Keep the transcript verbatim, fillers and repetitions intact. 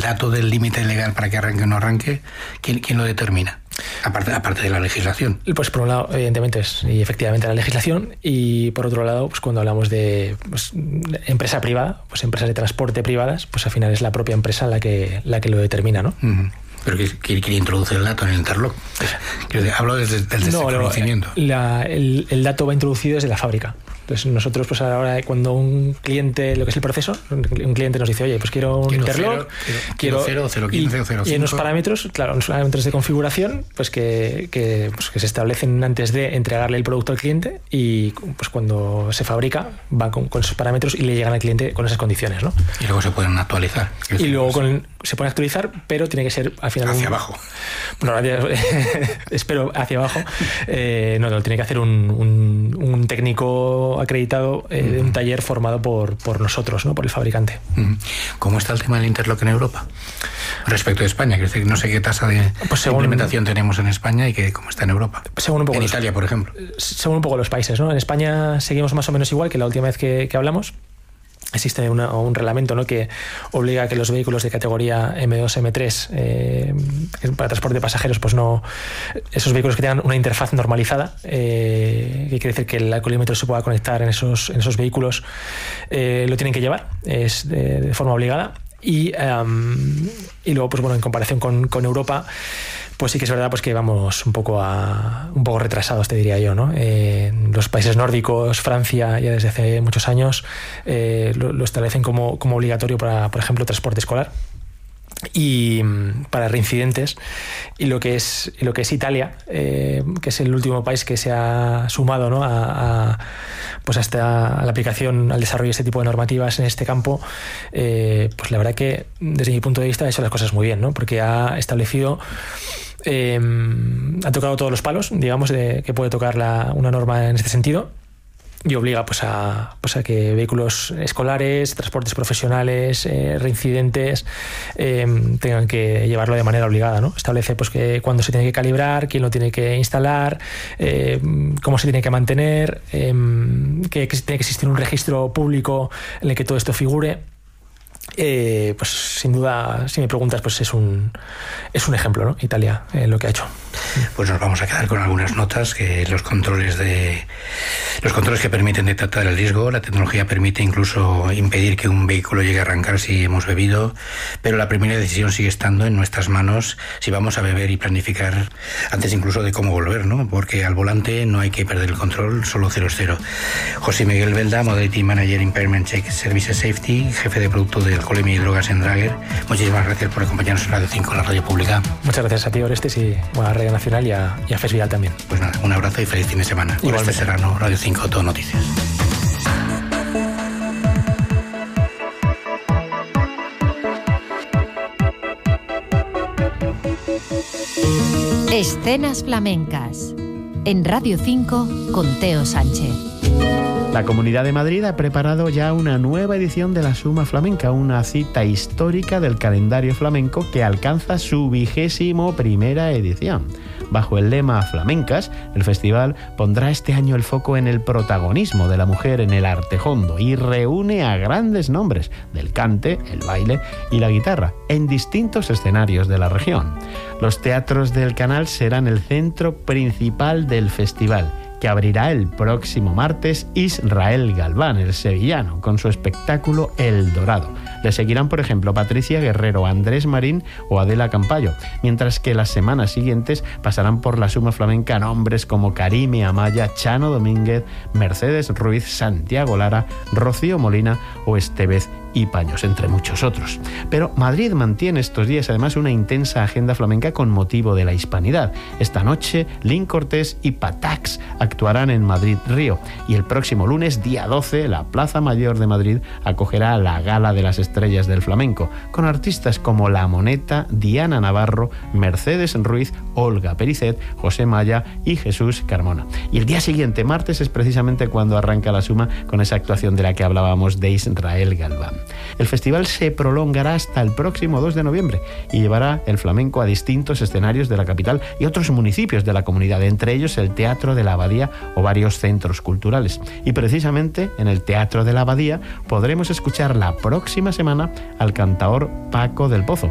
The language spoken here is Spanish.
dato del límite legal para que arranque o no arranque, ¿quién, quién lo determina? Aparte, aparte de la legislación. Pues por un lado, evidentemente, es y efectivamente la legislación, y por otro lado, pues cuando hablamos de, pues, de empresa privada, pues empresas de transporte privadas, pues al final es la propia empresa la que, la que lo determina, ¿no? Uh-huh. Pero ¿quién quiere introducir el dato en el interlock? Hablo desde, desde no, ese conocimiento. La, el, el dato va introducido desde la fábrica. Entonces nosotros, pues ahora cuando un cliente, lo que es el proceso, un cliente nos dice, oye, pues quiero un quiero interlock, cero, quiero cero, cero quince o cero cinco. Y en unos parámetros, claro, unos parámetros de configuración, pues que, que, pues que se establecen antes de entregarle el producto al cliente, y pues cuando se fabrica va con, con esos parámetros y le llegan al cliente con esas condiciones, ¿no? Y luego se pueden actualizar. Y luego con, se pueden actualizar, pero tiene que ser al final hacia un, abajo. No, espero hacia abajo. Eh, no, no, tiene que hacer un, un, un técnico acreditado eh, de un taller formado por, por nosotros, ¿no? Por el fabricante. ¿Cómo está el tema del interlock en Europa? Respecto a España, quiero decir, no sé qué tasa de pues según, implementación tenemos en España y que, cómo está en Europa. Según un poco en los, Italia, por ejemplo. Según un poco los países, ¿no? En España seguimos más o menos igual que la última vez que, que hablamos. Existe una, un reglamento, ¿no?, que obliga a que los vehículos de categoría eme dos, eme tres, eh, para transporte de pasajeros, pues no, esos vehículos que tengan una interfaz normalizada, eh, que quiere decir que el alcoholímetro se pueda conectar en esos, en esos vehículos, eh, lo tienen que llevar, es de, de forma obligada. Y, um, y luego, pues bueno, en comparación con, con Europa, pues sí que es verdad, pues que vamos un poco a un poco retrasados, te diría yo, ¿no? Eh, los países nórdicos, Francia, ya desde hace muchos años eh, lo, lo establecen como, como obligatorio para, por ejemplo, transporte escolar y para reincidentes. Y lo que es lo que es Italia, eh, que es el último país que se ha sumado, ¿no?, a, a pues hasta a la aplicación, al desarrollo de este tipo de normativas en este campo, eh, pues la verdad que desde mi punto de vista ha hecho las cosas muy bien, ¿no? Porque ha establecido, eh, ha tocado todos los palos, digamos, de que puede tocar la, una norma en este sentido. Y obliga pues a, pues a que vehículos escolares, transportes profesionales, eh, reincidentes, eh, tengan que llevarlo de manera obligada, ¿no? Establece pues que cuándo se tiene que calibrar, quién lo tiene que instalar, eh, cómo se tiene que mantener, eh, que, que tiene que existir un registro público en el que todo esto figure. Eh, pues sin duda, si me preguntas, pues es un es un ejemplo, ¿no? Italia, eh, lo que ha hecho. Pues nos vamos a quedar con algunas notas, que los controles de los controles que permiten detectar el riesgo. La tecnología permite incluso impedir que un vehículo llegue a arrancar si hemos bebido, pero la primera decisión sigue estando en nuestras manos si vamos a beber, y planificar antes incluso de cómo volver, ¿no? Porque al volante no hay que perder el control, solo cero cero. José Miguel Belda, Modality Manager Impairment Check Services Safety, jefe de producto de alcoholemia y drogas en Drager. Muchísimas gracias por acompañarnos en Radio cinco, en la radio pública. Muchas gracias a ti, Orestes, y bueno, a Radio Nacional y a, y a F E S Vial también. Pues nada, un abrazo y feliz fin de semana. Orestes Serrano, Radio cinco, Todo Noticias. Escenas flamencas en Radio cinco con Teo Sánchez. La Comunidad de Madrid ha preparado ya una nueva edición de la Suma Flamenca, una cita histórica del calendario flamenco que alcanza su vigésimo primera edición. Bajo el lema Flamencas, el festival pondrá este año el foco en el protagonismo de la mujer en el arte hondo y reúne a grandes nombres del cante, el baile y la guitarra en distintos escenarios de la región. Los teatros del Canal serán el centro principal del festival, que abrirá el próximo martes Israel Galván, el sevillano, con su espectáculo El Dorado. Le seguirán, por ejemplo, Patricia Guerrero, Andrés Marín o Adela Campayo, mientras que las semanas siguientes pasarán por la Suma Flamenca nombres como Karime Amaya, Chano Domínguez, Mercedes Ruiz, Santiago Lara, Rocío Molina o Estevez y Paños, entre muchos otros. Pero Madrid mantiene estos días además una intensa agenda flamenca con motivo de la hispanidad. Esta noche, Lin Cortés y Patax actuarán en Madrid Río, y el próximo lunes, día doce, la Plaza Mayor de Madrid acogerá la Gala de las Estrellas del Flamenco, con artistas como La Moneta, Diana Navarro, Mercedes Ruiz, Olga Pericet, José Maya y Jesús Carmona. Y el día siguiente, martes, es precisamente cuando arranca la Suma con esa actuación de la que hablábamos de Israel Galván. El festival se prolongará hasta el próximo dos de noviembre y llevará el flamenco a distintos escenarios de la capital y otros municipios de la comunidad, entre ellos el Teatro de la Abadía o varios centros culturales. Y precisamente en el Teatro de la Abadía podremos escuchar la próxima semana al cantaor Paco del Pozo,